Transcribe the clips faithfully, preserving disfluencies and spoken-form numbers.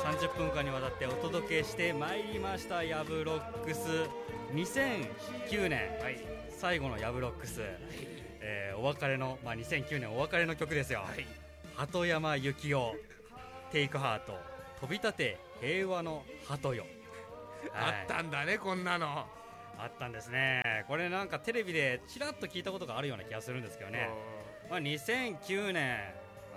さんじゅっぷんかんにわたってお届けしてまいりましたヤブロックス。にせんきゅうねん、はい、最後のヤブロックス、はい、えー、お別れの、まあ、にせんきゅうねんお別れの曲ですよ、はい、鳩山由紀夫テイクハート飛び立て平和の鳩よ、 はい、あったんだね、こんなのあったんですね。これなんかテレビでちらっと聞いたことがあるような気がするんですけどね、まあ、にせんきゅうねん、うん、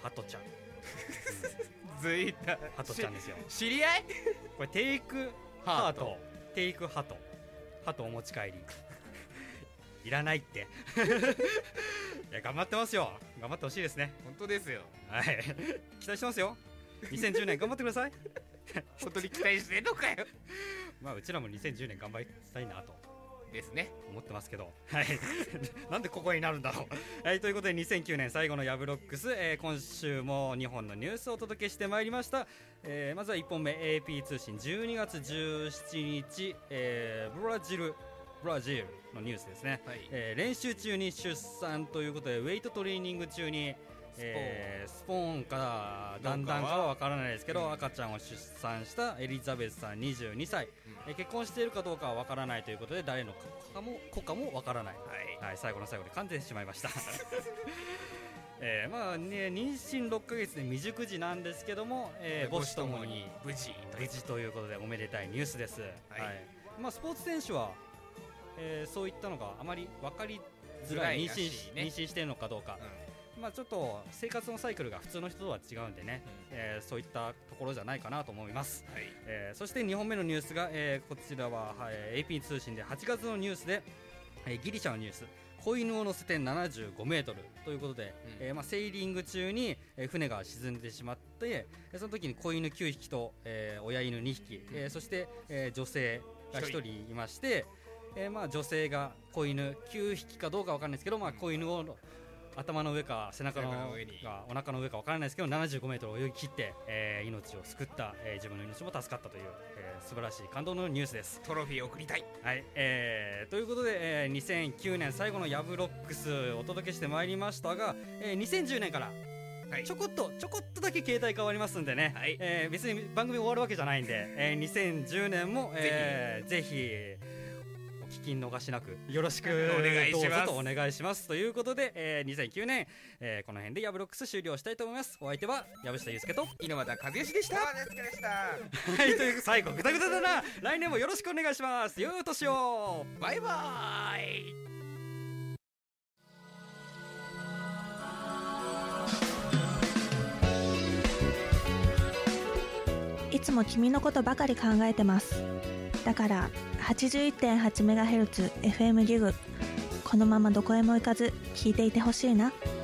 ハトちゃんずいたハトちゃんですよ。 知り合いこれテイクハートテイクハトハトお持ち帰りいらないっていや頑張ってますよ。頑張ってほしいですね。 本当ですよ。 はい期待してますよ。にせんじゅうねん頑張ってください本当に期待してんのかよまあうちらもにせんじゅうねん頑張りたいなとですね思ってますけど、はいなんでここになるんだろうはい、ということでにせんきゅうねん最後のヤブロックス、えー、今週もにほんのニュースをお届けしてまいりました、えー、まずはいっぽんめ エーピー 通信じゅうにがつじゅうしちにち、えー、ブラジルブラジルのニュースですね、はい、えー、練習中に出産ということでウェイトトレーニング中にスポーン、えー、スポーンかだんだんかは分からないですけど、うん、赤ちゃんを出産したエリザベスさんにじゅうにさい、うん、えー、結婚しているかどうかは分からないということで誰の子かも子かも分からない、はいはい、最後の最後で噛んでしまいましたえーまあね、妊娠ろっかげつで未熟児なんですけども、えー、母子ともに無事無事ということでおめでたいニュースです、はいはい、まあ、スポーツ選手は、えー、そういったのがあまり分かりづらい、妊娠、ね、妊娠しているのかどうか、うん、まあ、ちょっと生活のサイクルが普通の人とは違うんでね、うん、えー、そういったところじゃないかなと思います、はい、えー、そしてにほんめのニュースが、えー、こちらは、はい、エーピー 通信ではちがつのニュースで、えー、ギリシャのニュース子犬を乗せてななじゅうごメートルということで、うん、えーまあ、セーリング中に、えー、船が沈んでしまってその時に子犬きゅうひきと、えー、親犬にひき、うん、えー、そして、えー、女性がひとりいまして、えーまあ、女性が子犬きゅうひきかどうか分からないですけど、まあ、子犬を頭の上か背中の上かお腹の上か分からないですけどななじゅうごメートル泳ぎ切って、えー、命を救った、えー、自分の命も助かったという、えー、素晴らしい感動のニュースです。 トロフィーを送りたい、 はい、えー、ということで、えー、にせんきゅうねん最後のヤブロックスお届けしてまいりましたが、えー、にせんじゅうねんからちょこっとちょこっとだけ携帯変わりますんでね、はい、えー、別に番組終わるわけじゃないんで、えー、にせんじゅうねんも、えー、ぜひ聞き逃しなくよろしくお願いします。どうぞとお願いしますということで、えー、にせんきゅうねん、えー、この辺でヤブロックス終了したいと思います。お相手は藪下祐介と猪俣和義でした。 はいという最後グダグダだな。来年もよろしくお願いします。良いお年を。 バイバーイ。いつも君のことばかり考えてます。だから はちじゅういってんはちメガヘルツ エフエム ギグこのままどこへも行かず聞いていてほしいな。